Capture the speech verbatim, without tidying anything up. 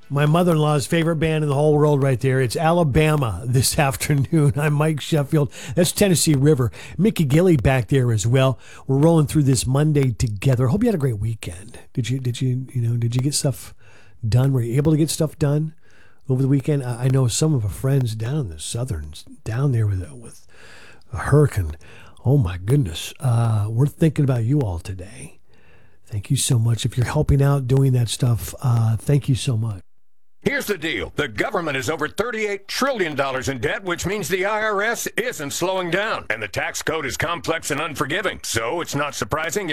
My mother-in-law's favorite band in the whole world right there. It's Alabama this afternoon. I'm Mike Sheffield. That's Tennessee River. Mickey Gilly back there as well. We're rolling through this Monday together. Hope you had a great weekend. Did you, did you, you know, did you get stuff done? Were you able to get stuff done over the weekend? I I know some of our friends down in the southerns, down there with, with a hurricane. Oh my goodness. Uh, we're thinking about you all today. Thank you so much. If you're helping out doing that stuff, uh, thank you so much. Here's the deal. The government is over thirty-eight trillion dollars in debt, which means the I R S isn't slowing down. And the tax code is complex and unforgiving. So it's not surprising